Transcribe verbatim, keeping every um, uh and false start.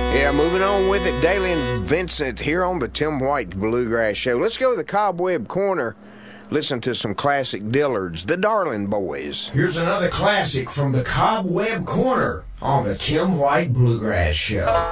Yeah, moving on with it, Daly and Vincent here on the Tim White Bluegrass Show. Let's go to the Cobweb Corner. Listen to some classic Dillards, the Darling Boys. Here's another classic from the Cobweb Corner on the Tim White Bluegrass Show.